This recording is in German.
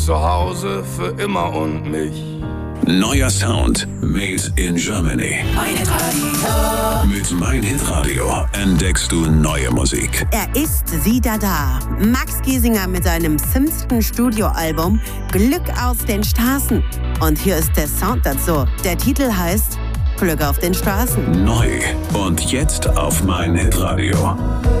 zu Hause für immer und mich. Neuer Sound made in Germany. Mein Hitradio. Mit Mein Hitradio entdeckst du neue Musik. Er ist wieder da. Max Giesinger mit seinem 5. Studioalbum Glück auf den Straßen. Und hier ist der Sound dazu. Der Titel heißt Glück auf den Straßen. Neu und jetzt auf Mein Hitradio.